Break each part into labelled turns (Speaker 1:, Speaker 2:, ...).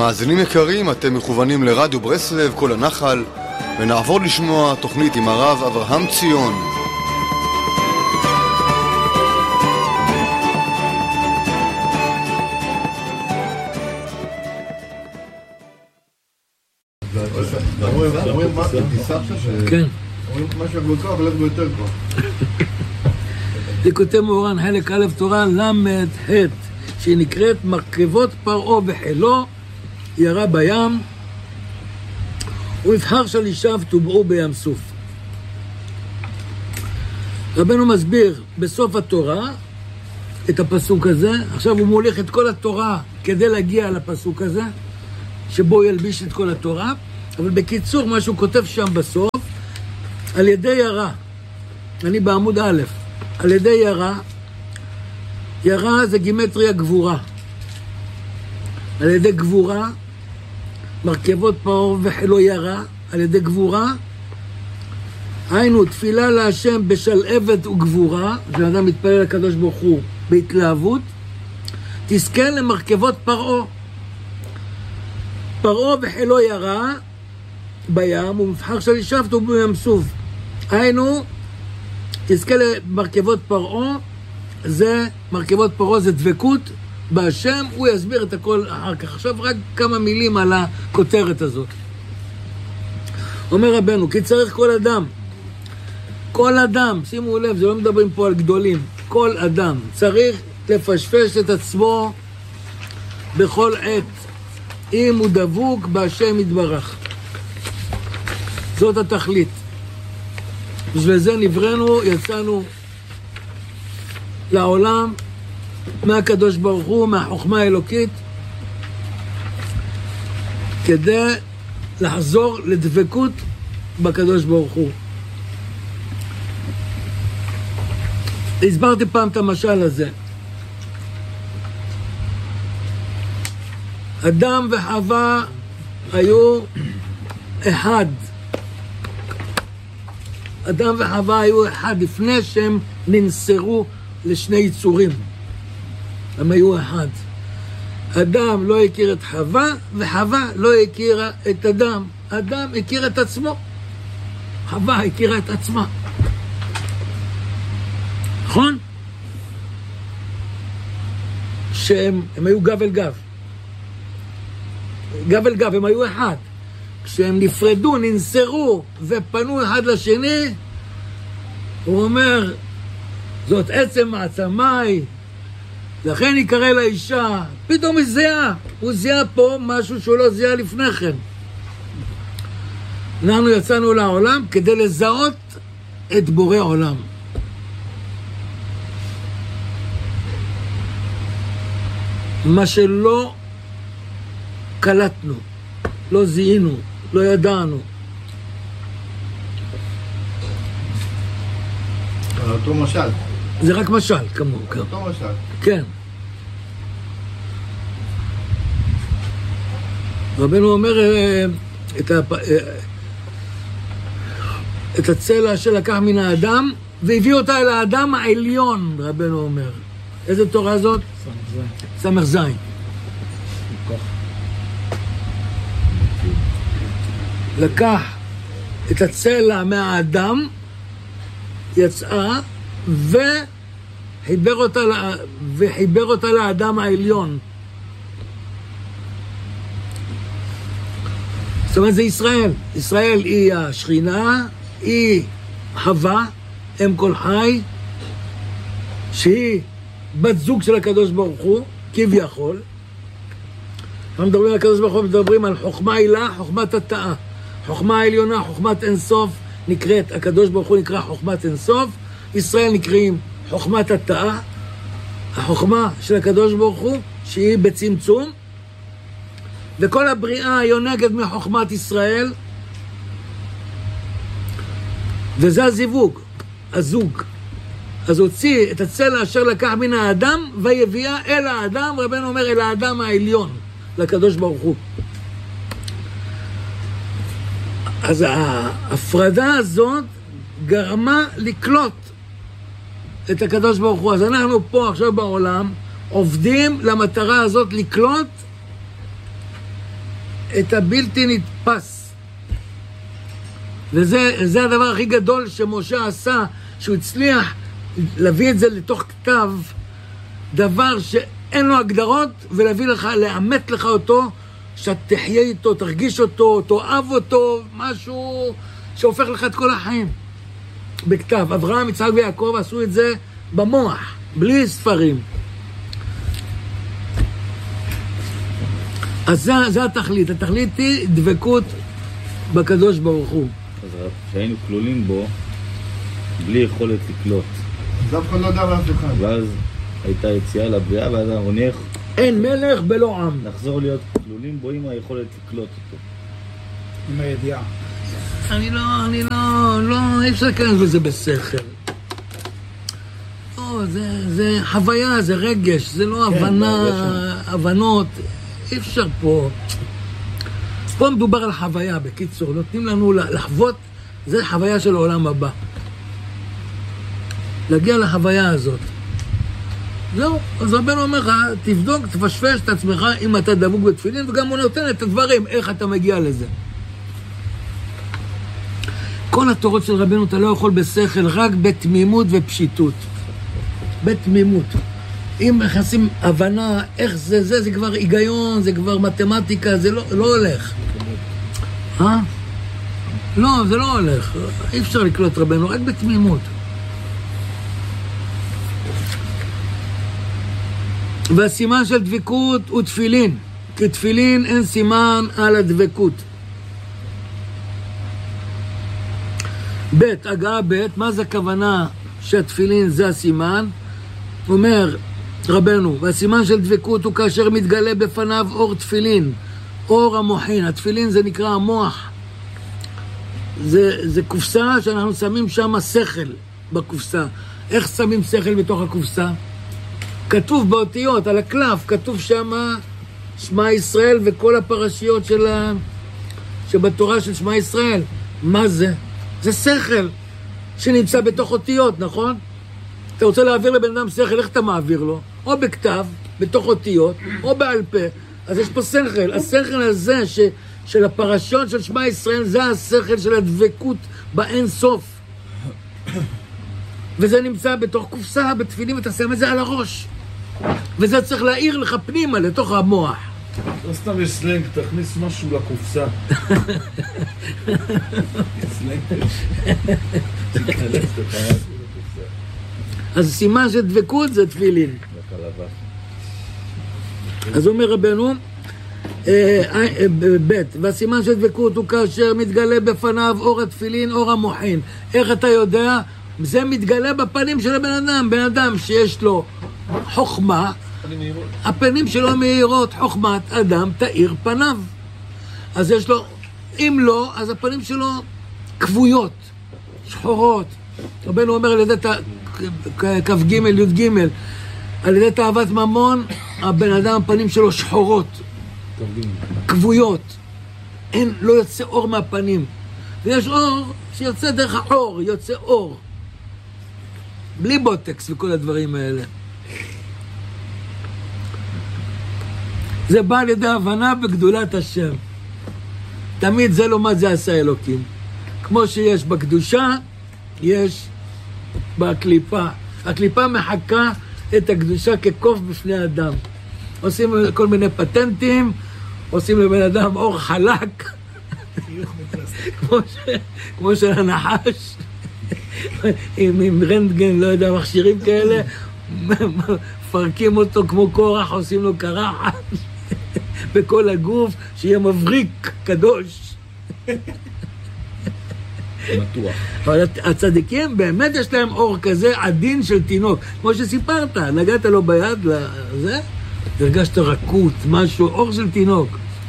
Speaker 1: מאזינים יקרים, אתם מכוונים לרדיו ברסלב, כל הנחל, ונעבור לשמוע תוכנית עם הרב אברהם ציון.
Speaker 2: כן.
Speaker 3: משהו גבוה, אבל לא יותר גבוה.
Speaker 2: ליקוטי מוהר"ן, חלק א' תורה למד ח' שהיא נקראת מרכבות פרעה וחילו, ירה בים, ובבחר שלישיו טובעו בים סוף. רבנו מסביר בסוף התורה את הפסוק הזה. עכשיו הוא מוליך את כל התורה כדי להגיע לפסוק הזה, שבו הוא ילביש את כל התורה, אבל בקיצור מה שהוא כותב שם בסוף, על ידי ירה, אני בעמוד א', על ידי ירה, ירה זה גימטריה גבורה. על ידי גבורה, מרכבות פרעה וחילו ירה, על ידי גבורה, היינו תפילה להשם בשלהבת וגבורה, שאדם מתפלל לקדוש ברוך הוא בהתלהבות, תזכה למרכבות פרעה. פרעה וחילו ירה בים, ומבחר שלישיו טובעו בים סוף. היינו, תזכה למרכבות פרעה, זה, מרכבות פרעה זה דבקות בהשם, הוא יסביר את הכל אחר כך. עכשיו רק כמה מילים על הכותרת הזאת. אומר רבנו, כי צריך כל אדם, שימו לב, זה לא מדברים פה על גדולים, כל אדם צריך לפשפש את עצמו בכל עת, אם הוא דבוק בהשם יתברך. זאת התכלית. בשביל זה נבראנו, יצאנו לעולם מהקדוש ברוך הוא, מהחוכמה האלוקית, כדי לחזור לדבקות בקדוש ברוך הוא. הסברתי פעם את המשל הזה. אדם וחווה היו אחד. אדם וחווה היו אחד לפני שהם ננסרו לשני יצורים. הם היו אחד. אדם לא הכיר את חווה, וחווה לא הכירה את אדם. אדם הכיר את עצמו. חווה הכירה את עצמה. נכון? שהם היו גב אל גב. גב אל גב, הם היו אחד. כשהם נפרדו, ננסרו ופנו אחד לשני, הוא אומר, זאת עצם מעצמי, לכן יקרא לאישה, פתאום היא זהה, הוא זהה פה משהו שהוא לא זהה לפני כן. אנחנו יצאנו לעולם כדי לזהות את בורא עולם. מה שלא קלטנו, לא זיהינו, לא ידענו.
Speaker 3: אותו משל.
Speaker 2: זה רק משל, כמו.
Speaker 3: אותו משל.
Speaker 2: כן. רבנו אומר את הצלע שלקח מן האדם והביא אותה אל האדם העליון, רבנו אומר. איזה תורה זאת? סמך זין. לקח את הצלע מהאדם, יצאה וחיבר אותה לאדם העליון. זאת אומרת זה ישראל. ישראל היא השכינה, היא חווה, אם כל חי, שהיא בת זוג של הקדוש ברוך הוא, כביכול. אנחנו מדברים על הקדוש ברוך הוא, מדברים על חוכמה עילה, חוכמת התאה. חוכמה העליונה, חוכמת אינסוף, נקראת, הקדוש ברוך הוא נקרא חוכמת אינסוף, ישראל נקראים חוכמת התאה, החוכמה של הקדוש ברוך הוא, שהיא בצמצום, וכל הבריאה יונקת מחוכמת ישראל, וזה הזוג. אז הוציא את הצלע אשר לקח מן האדם, ויביאה אל האדם, רבנו אומר אל האדם העליון, לקדוש ברוך הוא. אז ההפרדה הזאת גרמה לקלוט את הקדוש ברוך הוא. אז אנחנו פה עכשיו בעולם עובדים למטרה הזאת לקלוט את הבלתי נתפס. וזה הדבר הכי גדול שמשה עשה, שהוא הצליח להביא את זה לתוך כתב, דבר שאין לו הגדרות, ולהביא לך, לאמת לך אותו, שאתה תחיה איתו, תרגיש אותו, תאהב אותו, משהו שהופך לך את כל החיים. בכתב. אברהם, יצחק ויעקב עשו את זה במוח, בלי ספרים. אז זה התכלית. התכלית היא דבקות בקדוש ברוך הוא.
Speaker 4: אז שהיינו כלולים בו, בלי יכולת לקלוט.
Speaker 3: אז אף אחד לא יודע לאף אחד.
Speaker 4: ואז הייתה יציאה לבריאה, ואז הרונך...
Speaker 2: אין מלך בלא עם.
Speaker 4: נחזור להיות כלולים בו עם היכולת לקלוט אותו.
Speaker 5: עם הידיעה.
Speaker 2: אני לא, אי אפשר להיכנס בזה בשכל. לא, זה חוויה, זה רגש, זה לא הבנה, הבנות. אי אפשר פה. פה מדובר על חוויה, בקיצור. נותנים לנו לחוות, זה חוויה של העולם הבא. להגיע לחוויה הזאת. זהו, אז רבנו אומר לך, תבדוק, תפשפש את עצמך אם אתה דבוק בתפילין, וגם הוא נותן את הדברים, איך אתה מגיע לזה. כל התורות של רבנו אתה לא יכול בשכל, רק בתמימות ופשיטות. בתמימות. אם מכנסים הבנה, איך זה כבר היגיון, זה כבר מתמטיקה, זה לא הולך. לא, זה לא הולך. אי אפשר לקלוט רבנו, רק בתמימות. והסימן של דבקות הוא תפילין. כי תפילין אין סימן על הדבקות. בית, הגעה בית, מה זה הכוונה שהתפילין זה הסימן? אומר רבנו, והסימן של דבקות הוא כאשר מתגלה בפניו אור תפילין, אור המוחין. התפילין זה נקרא המוח. זה קופסה שאנחנו שמים שם שכל בקופסה. איך שמים שכל בתוך הקופסה? כתוב באותיות, על הקלף, כתוב שם שמע ישראל וכל הפרשיות שבתורה של שמע ישראל. מה זה? זה שכל שנמצא בתוך אותיות, נכון? אתה רוצה להעביר לבן אדם שכל, איך אתה מעביר לו? או בכתב, בתוך אותיות, או בעל פה. אז יש פה שכל. השכל הזה של הפרשות של שמע ישראל, זה השכל של הדבקות באין סוף. וזה נמצא בתוך קופסה, בתפילין, ואתה שם את זה על הראש. וזה צריך להעיר לך פנימה, לתוך המוח.
Speaker 6: לא סתם יש סלנג, תכניס משהו לקופסה. סלנג, תיכנס לקופסה.
Speaker 2: אז סימן של דבקות זה תפילין. אז אומר רבנו, בית, והסימן של דבקות הוא כאשר מתגלה בפניו אור התפילין, אור המוחין. איך אתה יודע? זה מתגלה בפנים של הבן אדם. בן אדם שיש לו חוכמה, הפנים שלו מהירות, חוכמת אדם תאיר פניו. אז יש לו, אם לא, אז הפנים שלו כבויות, שחורות. רבנו אומר על ידי כ"ג, י"ג, על ידי תאוות ממון, הבן אדם, הפנים שלו שחורות, כבויות. אין, לא יוצא אור מהפנים. ויש אור שיוצא דרך האור, יוצא אור. בלי בוטקס וכל הדברים האלה. זה בא על ידי הבנה בגדולת השם. תמיד זה לא מה זה עשה אלוקים. כמו שיש בקדושה, יש בקליפה. הקליפה מחכה את הקדושה כקוף בפני אדם. עושים כל מיני פטנטים, עושים לבן אדם אור חלק, כמו של הנחש, עם רנטגן, לא יודע, מכשירים כאלה, פרקים אותו כמו קורח, עושים לו קרחת בכל הגוף, שיהיה מבריק, קדוש.
Speaker 4: בטוח.
Speaker 2: אבל הצדיקים באמת יש להם אור כזה עדין של תינוק. כמו שסיפרת, נגעת לו ביד לזה, הרגשת רכות, משהו, אור של תינוק.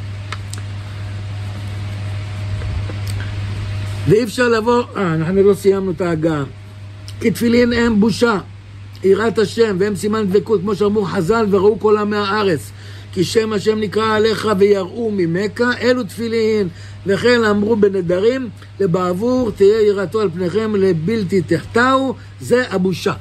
Speaker 2: ואי אפשר לבוא, אנחנו לא סיימנו את ההגעה. כי תפילין הם בושה, יראת השם, והם סימן דבקות, כמו שאמרו חז"ל, וראו כל עמי הארץ. כי שם השם נקרא עליך ויראו ממך, אלו תפילין. וכן אמרו בנדרים, לבעבור תהיה יראתו על פניכם לבלתי תחתהו, זה הבושה.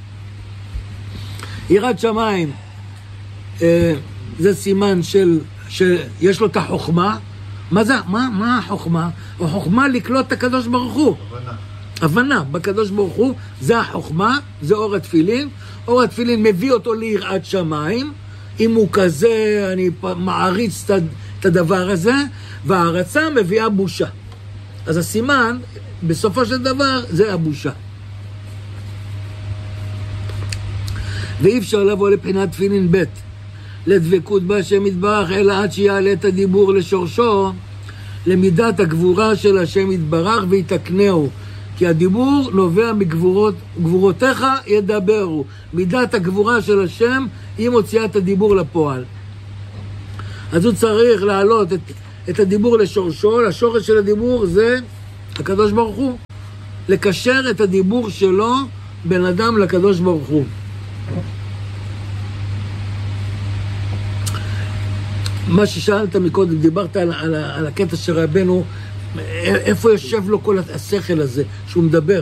Speaker 2: יראת שמיים, זה סימן שיש לו את החוכמה, מה החוכמה? החוכמה לקלוט את הקדוש ברוך הוא. הבנה בקדוש ברוך הוא, זה החוכמה, זה אור התפילין. אור התפילין מביא אותו ליראת שמיים. אם הוא כזה, אני מעריץ את הדבר הזה, וההרצה מביאה בושה. אז הסימן, בסופו של דבר, זה הבושה. ואי אפשר לבוא לבחינת תפילין ב' לדבקות בהשם יתברך, אלא עד שיעלה את הדיבור לשורשו, למידת הגבורה של השם יתברך ויתקנהו. כי הדיבור נובע גבורותיך ידברו. מידת הגבורה של השם היא מוציאה את הדיבור לפועל. אז הוא צריך להעלות את הדיבור לשורשו. לשורש של הדיבור זה הקדוש ברוך הוא. לקשר את הדיבור שלו בין אדם לקדוש ברוך הוא. מה ששאלת מקודם, דיברת על הקטע של רבנו, איפה יושב לו כל השכל הזה שהוא מדבר.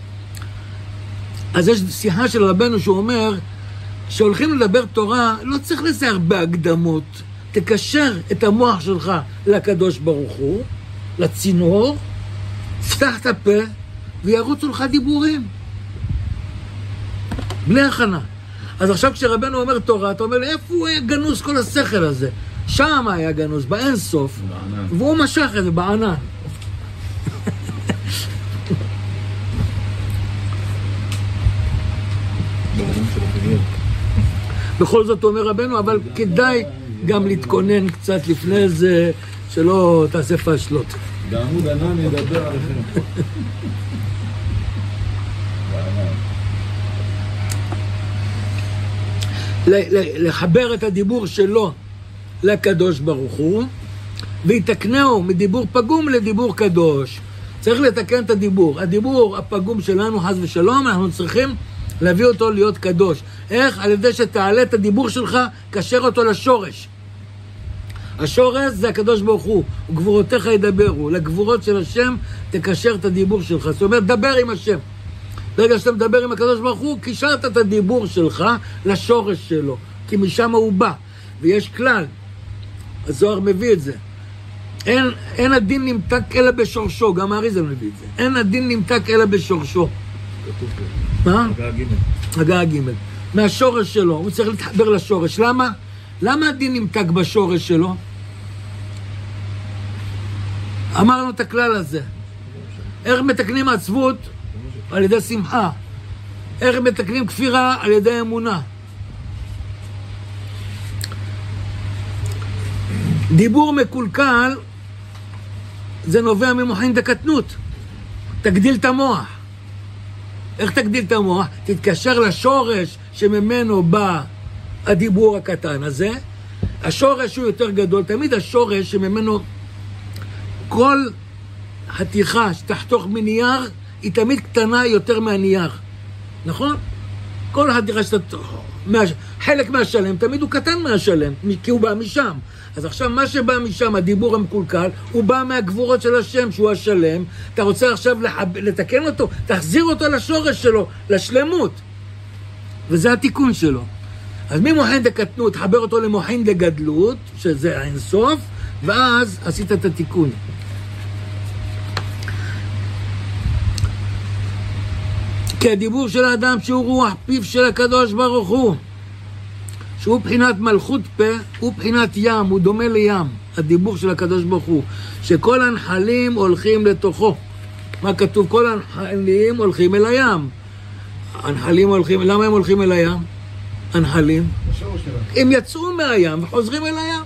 Speaker 2: אז יש שיחה של רבנו שהוא אומר שהולכים לדבר תורה, לא צריך לזה הרבה הקדמות. תקשר את המוח שלך לקדוש ברוך הוא, לצינור, פתח את הפה וירוצו לך דיבורים בלי הכנה. אז עכשיו כשרבנו אומר תורה, אתה אומר לי, איפה הוא היה גנוז כל השכל הזה? שם היה גנוז, באין סוף, והוא משך את זה בענן. בכל זאת אומר רבנו, אבל כדאי גם להתכונן קצת לפני זה, שלא תעשה פשלות.
Speaker 6: בעמוד ענן ידבר עליכם.
Speaker 2: לחבר את הדיבור שלו לקדוש ברוך הוא, ויתקנהו מדיבור פגום לדיבור קדוש. צריך לתקן את הדיבור. הדיבור הפגום שלנו, חס ושלום, אנחנו צריכים להביא אותו להיות קדוש. איך? על ידי שתעלה את הדיבור שלך, קשר אותו לשורש. השורש זה הקדוש ברוך הוא, וגבורותיך ידברו. לגבורות של השם תקשר את הדיבור שלך. זאת אומרת, דבר עם השם. ברגע שאתה מדבר עם הקדוש ברוך הוא, קישרת את הדיבור שלך לשורש שלו, כי משם הוא בא. ויש כלל, הזוהר מביא את זה. אין הדין נמתק אלא בשורשו, גם האריזל מביא את זה. אין הדין נמתק אלא בשורשו. מה? הגעה ג' מהשורש שלו, הוא צריך להתחבר לשורש. למה? למה הדין נמתק בשורש שלו? אמרנו את הכלל הזה. איך מתקנים עצבות? על ידי שמחה. איך מתקנים כפירה? על ידי אמונה. דיבור מקולקל זה נובע ממוחין דקטנות. תגדיל את המוח. איך תגדיל את המוח? תתקשר לשורש שממנו בא הדיבור הקטן הזה. השורש הוא יותר גדול. תמיד השורש שממנו כל חתיכה שתחתוך מנייר היא תמיד קטנה יותר מהנייר. נכון? כל חתיכה שתחתוך חלק מהשלם תמיד הוא קטן מהשלם, כי הוא בא משם. אז עכשיו מה שבא משם, הדיבור המקולקל, הוא בא מהגבורות של השם שהוא השלם. אתה רוצה עכשיו לתקן אותו, תחזיר אותו לשורש שלו, לשלמות. וזה התיקון שלו. אז ממוחין דקטנות, תחבר אותו למוחין דגדלות, שזה האינסוף, ואז עשית את התיקון. כי הדיבור של האדם שהוא רוח פיו של הקדוש ברוך הוא, שהוא בחינת מלכות פה, הוא בחינת ים, הוא דומה לים, הדיבור של הקדוש ברוך הוא, שכל הנחלים הולכים לתוכו. מה כתוב? כל הנחלים הולכים אל הים. הנחלים הולכים, למה הם הולכים אל הים? הנחלים. הם יצאו מהים וחוזרים אל הים.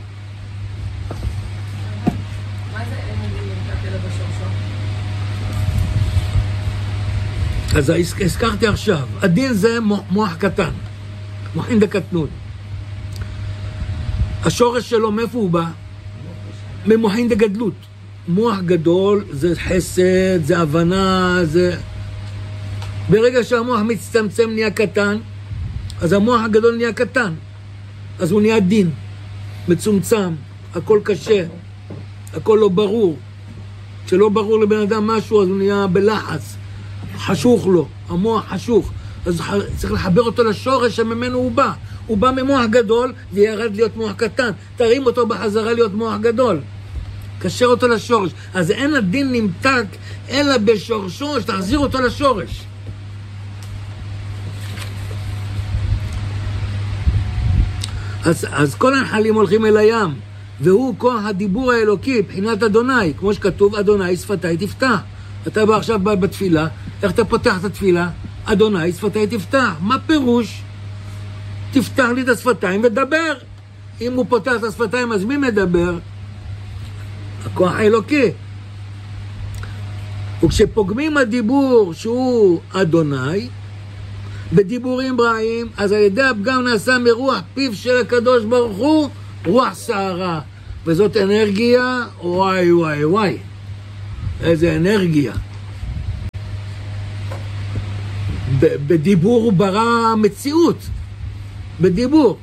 Speaker 2: אז הזכרתי עכשיו, הדין זה מוח קטן, מוחין דקטנות. השורש שלו מאיפה הוא בא? ממוחין דגדלות. מוח גדול זה חסד, זה הבנה, זה... ברגע שהמוח מצטמצם נהיה קטן, אז המוח הגדול נהיה קטן. אז הוא נהיה דין, מצומצם, הכל קשה, הכל לא ברור. כשלא ברור לבן אדם משהו, אז הוא נהיה בלחץ. חשוך לו, המוח חשוך. אז צריך לחבר אותו לשורש שממנו הוא בא. הוא בא ממוח גדול וירד להיות מוח קטן. תרים אותו בחזרה להיות מוח גדול. קשר אותו לשורש. אז אין הדין נמתק, אלא בשורשו, שתחזיר אותו לשורש. אז כל הנחלים הולכים אל הים, והוא כוח הדיבור האלוקי, בחינת אדוני, כמו שכתוב, אדוני שפתי תפתח. אתה בא עכשיו בתפילה, איך אתה פותח את התפילה? אדוני שפתי תפתח. מה פירוש? תפתח לי את השפתיים ודבר. אם הוא פותח את השפתיים, אז מי מדבר? הכוח האלוקי. וכשפוגמים הדיבור שהוא אדוני, בדיבורים רעים, אז על ידי הפגם נעשה מרוח פיו של הקדוש ברוך הוא, רוח סערה. וזאת אנרגיה, וואי וואי וואי. איזה אנרגיה. בדיבור הוא ברא מציאות. בדיבור.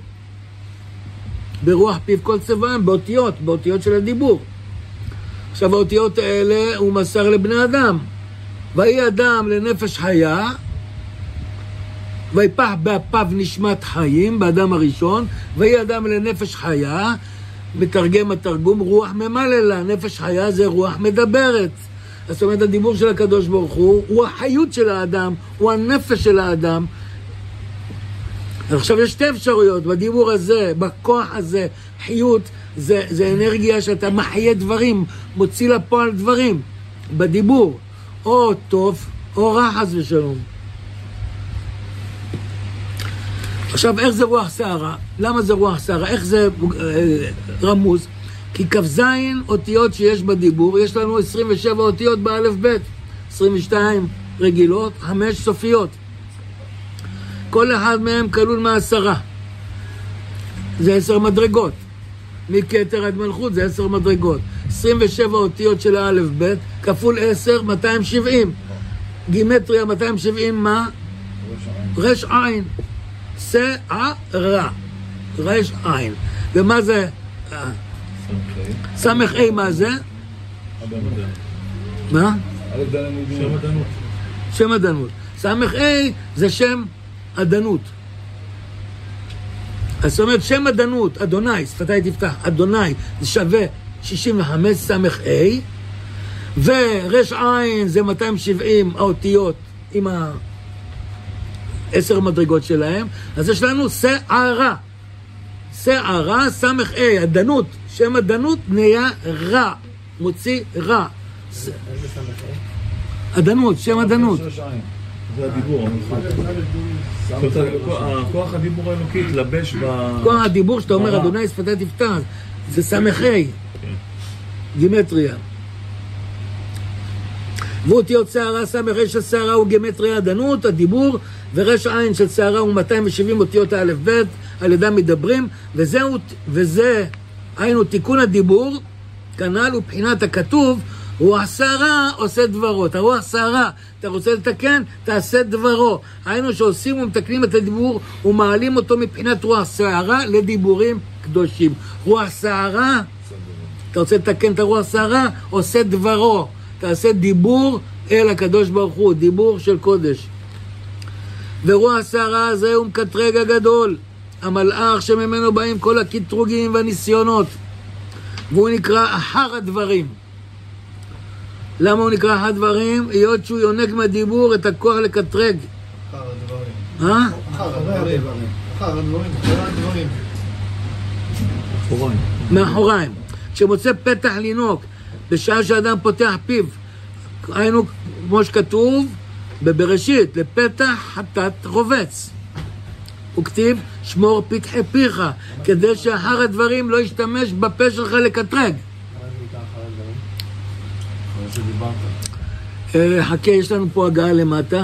Speaker 2: ברוח פיו כל צבעם, באותיות של הדיבור. עכשיו האותיות האלה הוא מסר לבני אדם. ויהי אדם לנפש חיה, ויפח באפיו נשמת חיים, באדם הראשון, ויהי אדם לנפש חיה, מתרגם התרגום רוח ממללה, נפש חיה זה רוח מדברת. זאת אומרת, הדיבור של הקדוש ברוך הוא החיות של האדם, הוא הנפש של האדם. עכשיו יש שתי אפשרויות, בדיבור הזה, בכוח הזה, חיות, זה אנרגיה שאתה מחיה דברים, מוציא לפועל דברים, בדיבור, או טוב, או רע חס ושלום. עכשיו, איך זה רוח סערה? למה זה רוח סערה? איך זה רמוז? כי כ"ז אותיות שיש בדיבור, יש לנו 27 אותיות באלף בית, 22 רגילות, 5 סופיות. כל אחד מהם כלול מה10. זה 10 מדרגות. מכתר עד מלכות זה 10 מדרגות. 27 אותיות של האלף בית, כפול 10, 270. גימטריה 270 מה? רש עין. סערה. רש עין. ומה זה? סמך אי, מה זה? מה? שם עדנות. סמך אי זה שם עדנות. אז זאת אומרת, שם עדנות, אדוני, שפתי תפתח, אדוני, זה שווה 65 סמך אי, ורש עין זה 270 האותיות עם 10 מדרגות שלהם, אז יש לנו סערה. סערה, סמך אי, עדנות, שם עדנות נהיה רע, מוציא רע. עדנות, שם עדנות.
Speaker 4: זה הדיבור, כוח הדיבור האלוקי התלבש
Speaker 2: כוח הדיבור שאתה אומר, אדוני שפתי תפתח, זה סמכי, גימטריה. ואותיות שערה, סמכי של שערה הוא גימטריה עדנות, הדיבור, ורש עין של שערה הוא 270 אותיות האלף בית, על ידם מדברים, וזה היינו תיקון הדיבור, כנ"ל ובחינת הכתוב, רוח שערה עושה דברות. הרוח שערה, אתה רוצה לתקן, תעשה דברו. היינו שעושים ומתקנים את הדיבור ומעלים אותו מבחינת רוח שערה לדיבורים קדושים. רוח שערה, אתה רוצה לתקן את הרוח שערה, עושה דברו. תעשה דיבור אל הקדוש ברוך הוא, דיבור של קודש. ורוח שערה הזה הוא מקטרג הגדול, המלאך שממנו באים כל הקטרוגים והניסיונות. והוא נקרא אחר הדברים. למה הוא נקרא אחר הדברים? היות שהוא יונק מהדיבור את הכוח לקטרג.
Speaker 3: אחר הדברים. אחר הדברים.
Speaker 2: מאחוריים. כשמוצא פתח לינוק, בשעה שאדם פותח פיו, היינו, כמו שכתוב, בבראשית, לפתח חטאת רובץ. הוא כתיב, שמור פתחי פיך, כדי שאחר הדברים לא ישתמש בפה שלך לקטרג. חכה, יש לנו פה הגעה למטה.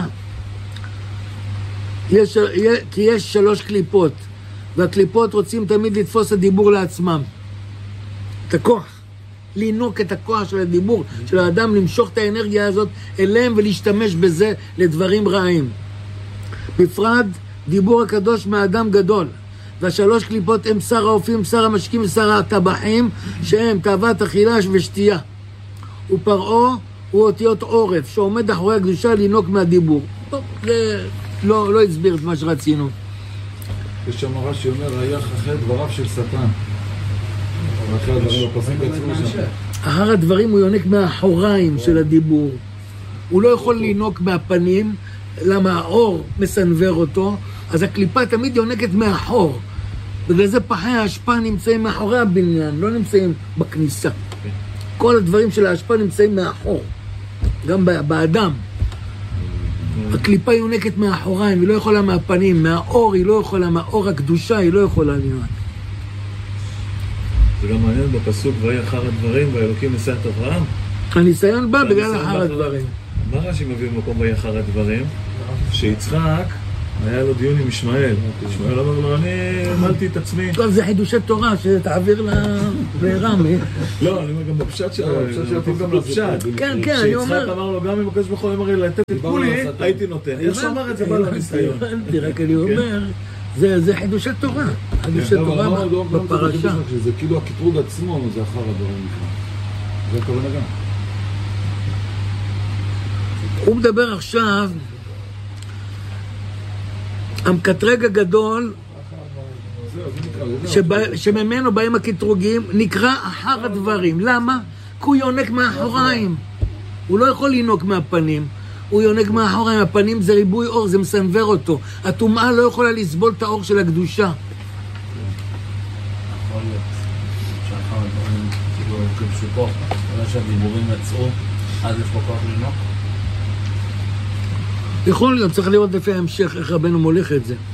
Speaker 2: כי יש 3 קליפות, והקליפות רוצים תמיד לתפוס הדיבור לעצמם. את הכוח. לינוק את הכוח של הדיבור, של האדם, למשוך את האנרגיה הזאת אליהם ולהשתמש בזה לדברים רעים. בפרט, דיבור הקדוש מהאדם גדול. וה3 קליפות הם שר האופים, שר המשקים ושר הטבחים, שהם תאוות אכילה ושתייה. ופרעו הוא אותיות עורף, שעומד אחורי הקדושה לינוק מהדיבור. זה לא הסביר את מה שרצינו.
Speaker 6: יש שם רש"י אומר, היה חכם דבריו של שטן. אחרי הדברים הפוסקים עצמו שם.
Speaker 2: אחר הדברים הוא יונק מהאחוריים של הדיבור. הוא לא יכול לינוק מהפנים, למה האור מסנבר אותו, אז הקליפה תמיד יונקת מהאחור. בגלל זה פחי ההשפעה נמצאים מאחורי הבניין, לא נמצאים בכניסה. כל הדברים של ההשפעה נמצאים מאחור, גם באדם. הקליפה יונקת מאחוריים, היא לא יכולה מהפנים, מהאור היא לא יכולה, מהאור הקדושה היא לא יכולה לינוק.
Speaker 6: זה גם מעניין בפסוק, ויהי אחר הדברים, והאלוקים נשא את אברהם.
Speaker 2: הניסיון בא בגלל אחר הדברים.
Speaker 6: מה רש"י מביא במקום ויהי אחר הדברים? שיצחק היה לו דיון עם ישמעאל. ישמעאל אמר לו, אני המלתי את עצמי.
Speaker 2: טוב, זה חידושי תורה שתעביר לרמי.
Speaker 6: לא, אני אומר גם בפשט שלו, גם בפשט.
Speaker 2: כן, כן, אני אומר.
Speaker 6: שיצחק אמר לו, גם אם הקדוש ברוך הוא אמר לי לתת את כולי, הייתי נותן. איך שאמר את זה בא לניסיון.
Speaker 2: רק אני אומר, זה חידושי תורה. חידושי תורה בפרשה.
Speaker 6: זה כאילו הקטרוג עצמו, זה אחר הדברים. זה הכוונה גם.
Speaker 2: הוא מדבר עכשיו, המקטרג הגדול, שממנו באים הקטרוגים, נקרא אחר הדברים. למה? כי הוא יונק מאחוריים. הוא לא יכול לינוק מהפנים. הוא יונק מאחוריים. הפנים זה ריבוי אור, זה מסנבר אותו. הטומאה לא יכולה לסבול את האור של הקדושה.
Speaker 4: יכול להיות שאחר הדברים, כאילו, כפשוטו, לא שהדיבורים יצאו, אז יש פה כוח לינוק?
Speaker 2: יכול להיות, צריך לראות לפי ההמשך איך רבנו מוליך את זה.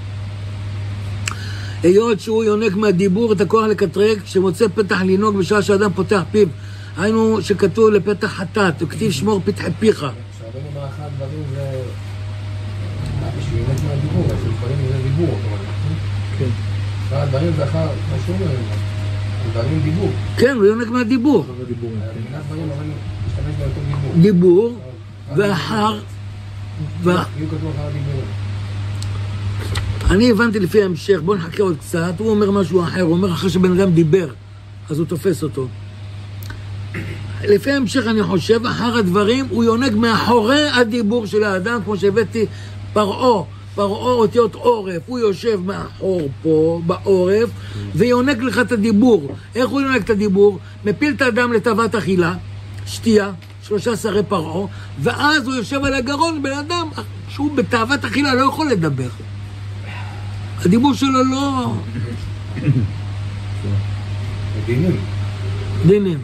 Speaker 2: היות שהוא יונק מהדיבור את הכוח לקטרג, שמוצא פתח לינוק בשעה שאדם פותח פיו. היינו שכתוב לפתח חטאת, הוא כתיב שמור פתחי פיך.
Speaker 3: כשרבנו מאחד דברים זה... שהוא יונק מהדיבור, אז לפעמים זה דיבור.
Speaker 2: כן.
Speaker 3: אחר דברים זה אחר, כמו שהוא אומר, דברים דיבור.
Speaker 2: כן, הוא יונק מהדיבור.
Speaker 3: מבחינת דברים, אבל משתמש באותו דיבור.
Speaker 2: דיבור, ואחר...
Speaker 3: יהיו כתוב אחר הדיבורים.
Speaker 2: אני הבנתי לפי ההמשך, בוא נחכה עוד קצת, הוא אומר משהו אחר, הוא אומר אחרי שבן אדם דיבר, אז הוא תופס אותו. לפי ההמשך אני חושב, אחר הדברים הוא יונק מאחורי הדיבור של האדם, כמו שהבאתי פרעה אותיות עורף, הוא יושב מאחור פה, בעורף, ויונק לך את הדיבור. איך הוא יונק את הדיבור? מפיל את האדם לתאוות אכילה, שתייה, 3 שרי פרעה, ואז הוא יושב על הגרון, בן אדם שהוא בתאוות אכילה לא יכול לדבר. הדיבור שלו לא... דינים.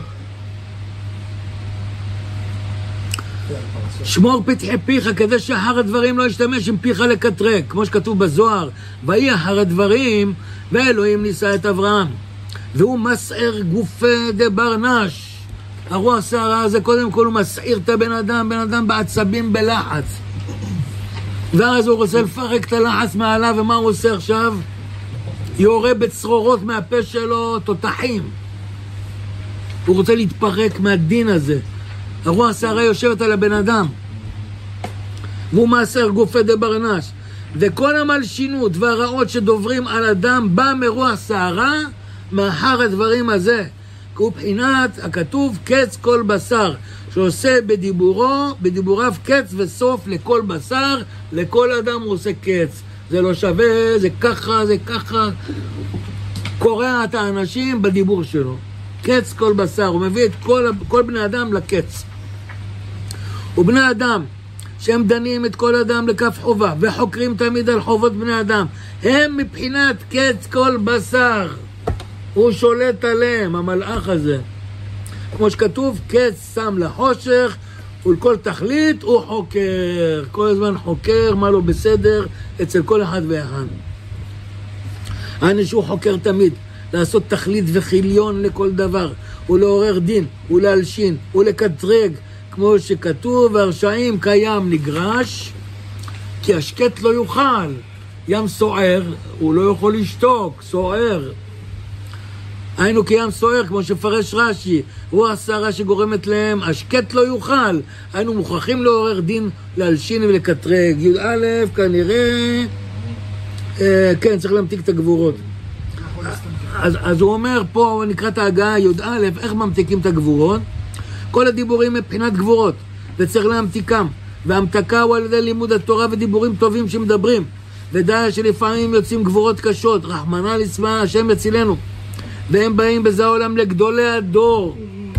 Speaker 2: שמור פתחי פיך כדי שאחר הדברים לא ישתמש עם פיך לקטרג, כמו שכתוב בזוהר, ויהי אחר הדברים, ואלוהים נישא את אברהם, והוא מסער גופי דברנש. הרוע הסערה הזה קודם כל הוא מסעיר את הבן אדם בעצבים בלחץ. ואז הוא רוצה לפרק את הלחץ מעליו, ומה הוא עושה עכשיו? יורה בצרורות מהפה שלו תותחים. הוא רוצה להתפרק מהדין הזה. הרוע הסערה יושבת על הבן אדם. והוא מסער גופי דברנש. וכל המלשינות והרעות שדוברים על אדם בא מרוע הסערה מאחר הדברים הזה. כי הוא בחינת הכתוב קץ כל בשר, שעושה בדיבוריו קץ וסוף לכל בשר, לכל אדם הוא עושה קץ. זה לא שווה, זה ככה, קורע את האנשים בדיבור שלו. קץ כל בשר, הוא מביא את כל בני אדם לקץ. ובני אדם שהם דנים את כל אדם לכף חובה, וחוקרים תמיד על חובות בני אדם, הם מבחינת קץ כל בשר. הוא שולט עליהם, המלאך הזה. כמו שכתוב, קץ שם לחושך, ולכל תכלית הוא חוקר. כל הזמן חוקר, מה לא בסדר, אצל כל אחד ואחד. שהוא חוקר תמיד, לעשות תכלית וחיליון לכל דבר, ולעורר דין, ולהלשין, ולקטרג, כמו שכתוב, הרשעים קיים נגרש, כי השקט לא יוכל. ים סוער, הוא לא יכול לשתוק, סוער. היינו קיים סוער, כמו שפרש רש"י, הוא הסערה שגורמת להם, השקט לא יוכל. היינו מוכרחים לעורר דין, להלשין ולקטרג. י"א, כנראה, כן, צריך להמתיק את הגבורות. אז הוא אומר פה, נקרא את ההגעה י"א, איך ממתיקים את הגבורות? כל הדיבורים מבחינת גבורות, וצריך להמתיקם. והמתקה הוא על ידי לימוד התורה ודיבורים טובים שמדברים. ודאי שלפעמים יוצאים גבורות קשות, רחמנא ליצלן, השם יצילנו. והם באים בזה העולם לגדולי הדור.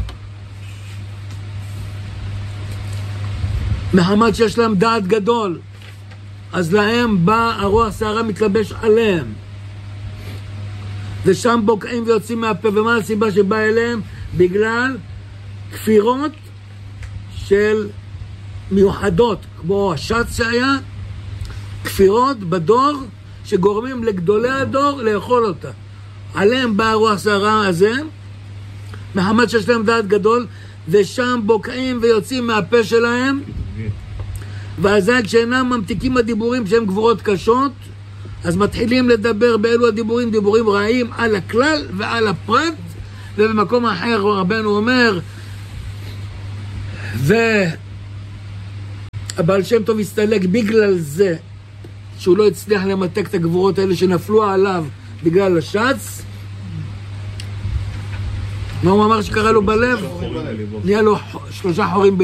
Speaker 2: מחמת שיש להם דעת גדול, אז להם בא הרוח שערה מתלבש עליהם. ושם בוקעים ויוצאים מהפה. ומה הסיבה שבא אליהם? בגלל כפירות של מיוחדות, כמו השץ שהיה, כפירות בדור שגורמים לגדולי הדור לאכול אותה. עליהם בא הרוח שערה הזה, מחמת שיש להם דעת גדול, ושם בוקעים ויוצאים מהפה שלהם. ואז כשאינם ממתיקים הדיבורים שהם גבורות קשות, אז מתחילים לדבר באלו הדיבורים, דיבורים רעים על הכלל ועל הפרט. ובמקום אחר רבנו אומר, והבעל שם טוב הסתלק בגלל זה שהוא לא הצליח למתק את הגבורות האלה שנפלו עליו בגלל השץ. מה הוא אמר שקרה לו בלב? נהיה לו 3 חורים בלב.